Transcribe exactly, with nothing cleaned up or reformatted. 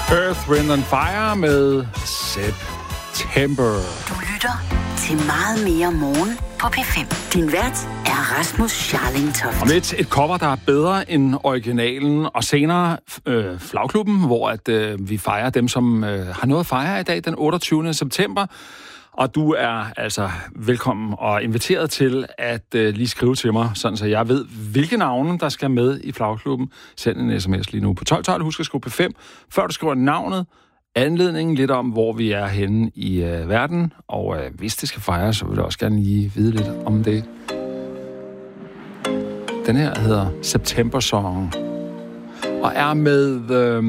Earth, Wind and Fire med September. Du lytter til meget mere morgen på P fem. Din vært er Rasmus Scharling-Toft. Om lidt et cover, der er bedre end originalen, og senere øh, Flagklubben, hvor at, øh, vi fejrer dem, som øh, har noget at fejre i dag, den otteogtyvende september. Og du er altså velkommen og inviteret til at øh, lige skrive til mig, sådan så jeg ved, hvilke navne, der skal med i Flagklubben. Send en sms lige nu på tolv tolv. Husk at skrive P fem, før du skriver navnet, anledningen, lidt om, hvor vi er henne i øh, verden. Og øh, hvis det skal fejres, så vil jeg også gerne lige vide lidt om det. Den her hedder September Song og er med... Øh,